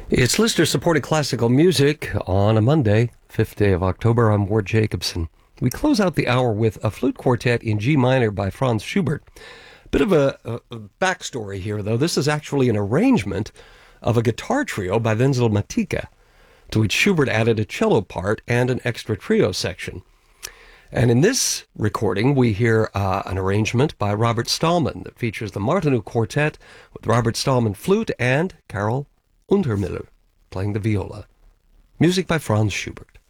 It's listener-supported classical music on a Monday, 5th day of October. I'm Ward Jacobson. We close out the hour with a flute quartet in G minor by Franz Schubert. Bit of a backstory here, though. This is actually an arrangement of a guitar trio by Wenzel Matika, to which Schubert added a cello part and an extra trio section. And in this recording, we hear an arrangement by Robert Stallman that features the Martinů Quartet with Robert Stallman flute and Karel Untermüller playing the viola. Music by Franz Schubert.